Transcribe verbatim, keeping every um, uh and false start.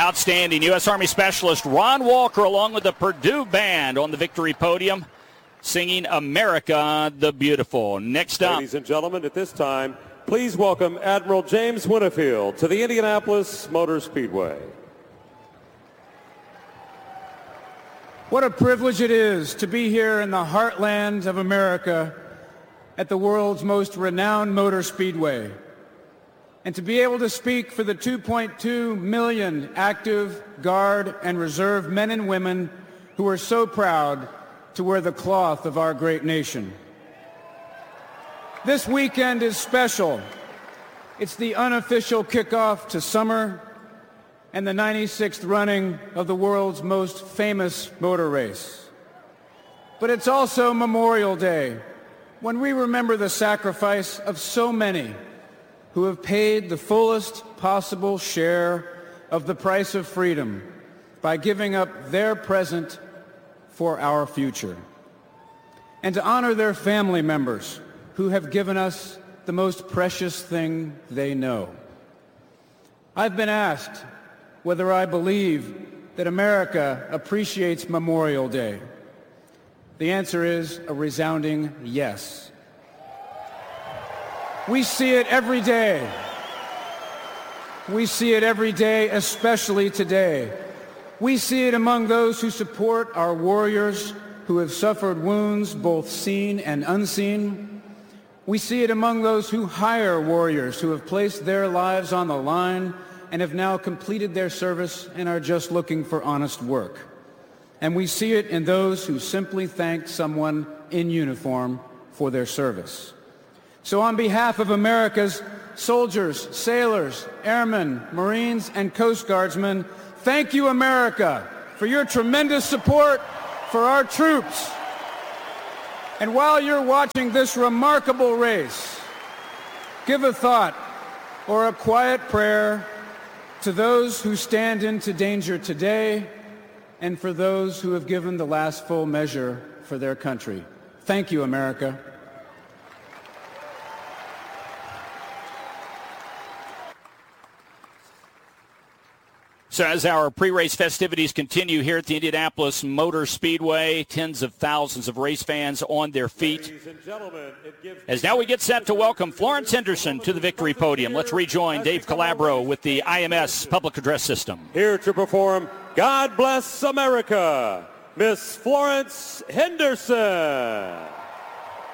Outstanding. U S. Army Specialist Ron Walker along with the Purdue Band on the victory podium singing America the Beautiful. Next up. Ladies and gentlemen, at this time, please welcome Admiral James Winnfield to the Indianapolis Motor Speedway. What a privilege it is to be here in the heartland of America at the world's most renowned motor speedway, and to be able to speak for the two point two million active, Guard, and Reserve men and women who are so proud to wear the cloth of our great nation. This weekend is special. It's the unofficial kickoff to summer and the ninety-sixth running of the world's most famous motor race. But it's also Memorial Day, when we remember the sacrifice of so many who have paid the fullest possible share of the price of freedom by giving up their present for our future, and to honor their family members who have given us the most precious thing they know. I've been asked whether I believe that America appreciates Memorial Day. The answer is a resounding yes. We see it every day. We see it every day, especially today. We see it among those who support our warriors who have suffered wounds both seen and unseen. We see it among those who hire warriors who have placed their lives on the line and have now completed their service and are just looking for honest work. And we see it in those who simply thank someone in uniform for their service. So on behalf of America's soldiers, sailors, airmen, Marines, and Coast Guardsmen, thank you, America, for your tremendous support for our troops. And while you're watching this remarkable race, give a thought or a quiet prayer to those who stand into danger today and for those who have given the last full measure for their country. Thank you, America. So as our pre-race festivities continue here at the Indianapolis Motor Speedway, tens of thousands of race fans on their feet. As now we get set to welcome Florence Henderson to the victory podium. Let's rejoin Dave Calabro with the I M S public address system. Here to perform God Bless America, Miss Florence Henderson.